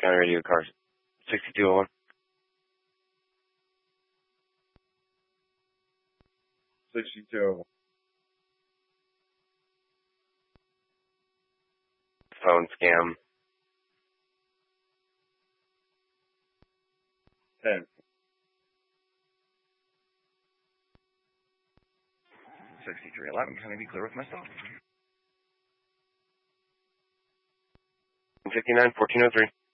County Radio car 6201. Phone scam. 10. 6311. Can I be clear with myself? 59 1403.